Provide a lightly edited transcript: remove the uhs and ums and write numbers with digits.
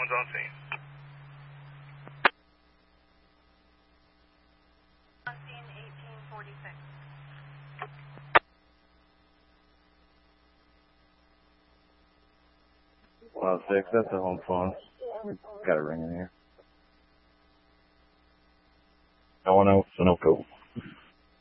Someone's on scene. On scene 1846. 106, that's the home phone. Got a ring in here. 010, Sunoco.